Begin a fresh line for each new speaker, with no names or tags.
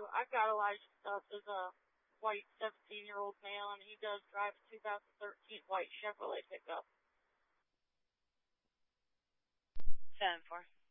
I've got Elijah stuff as a white 17-year-old male, and he does drive a 2013 white Chevrolet pickup.
7-4.